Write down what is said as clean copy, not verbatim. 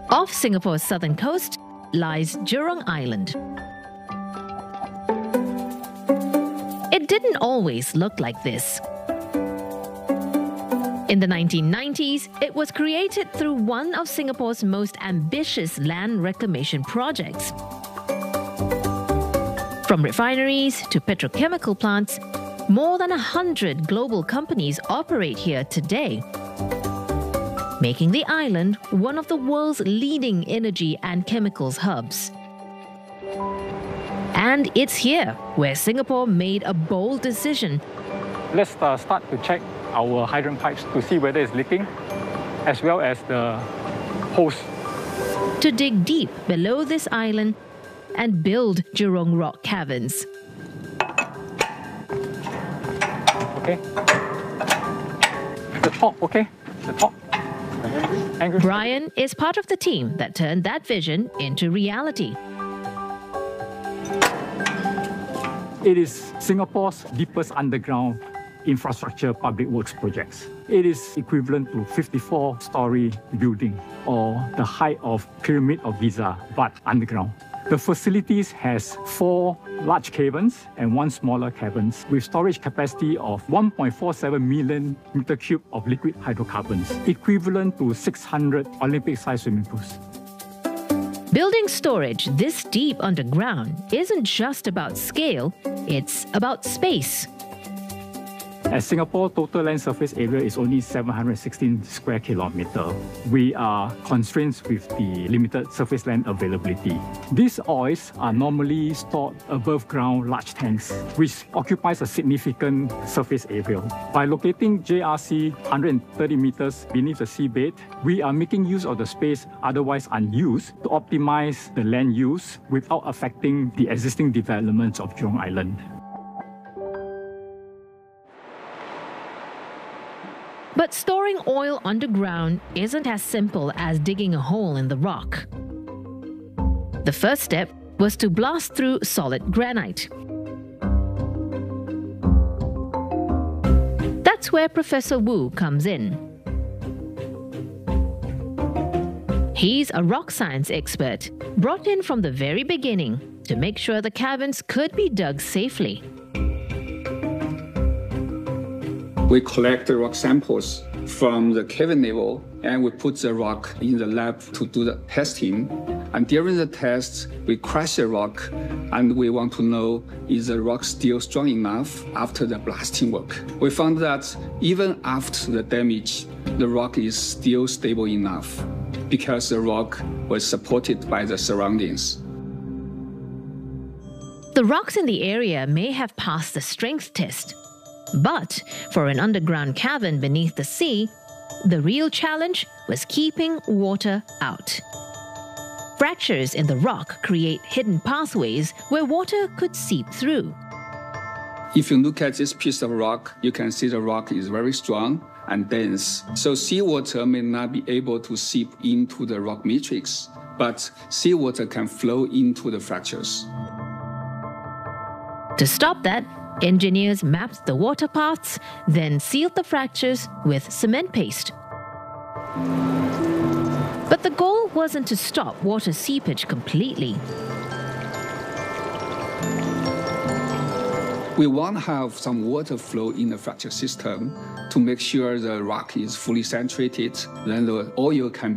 Off Singapore's southern coast lies Jurong Island. It didn't always look like this. In the 1990s, it was created through one of Singapore's most ambitious land reclamation projects. From refineries to petrochemical plants, more than 100 global companies operate here today, making the island one of the world's leading energy and chemicals hubs. And it's here where Singapore made a bold decision. Let's start to check our hydrant pipes to see whether it's leaking, as well as the hose. To dig deep below this island and build Jurong Rock Caverns. Okay. The top, okay? The top. Angry. Brian is part of the team that turned that vision into reality. It is Singapore's deepest underground infrastructure public works projects. It is equivalent to 54-story building, or the height of Pyramid of Giza, but underground. The facilities has 4 large caverns and 1 smaller cavern with storage capacity of 1.47 million meter cube of liquid hydrocarbons, equivalent to 600 Olympic-sized swimming pools. Building storage this deep underground isn't just about scale, it's about space. As Singapore's total land surface area is only 716 square kilometers, we are constrained with the limited surface land availability. These oils are normally stored above ground large tanks, which occupies a significant surface area. By locating JRC 130 meters beneath the seabed, we are making use of the space otherwise unused to optimize the land use without affecting the existing developments of Jurong Island. But storing oil underground isn't as simple as digging a hole in the rock. The first step was to blast through solid granite. That's where Professor Wu comes in. He's a rock science expert, brought in from the very beginning to make sure the caverns could be dug safely. We collect the rock samples from the cavern level and we put the rock in the lab to do the testing. And during the test, we crush the rock and we want to know, is the rock still strong enough after the blasting work? We found that even after the damage, the rock is still stable enough because the rock was supported by the surroundings. The rocks in the area may have passed the strength test. But for an underground cavern beneath the sea, the real challenge was keeping water out. Fractures in the rock create hidden pathways where water could seep through. If you look at this piece of rock, you can see the rock is very strong and dense. So seawater may not be able to seep into the rock matrix, but seawater can flow into the fractures. To stop that, engineers mapped the water paths, then sealed the fractures with cement paste. But the goal wasn't to stop water seepage completely. We want to have some water flow in the fracture system to make sure the rock is fully saturated, then the oil can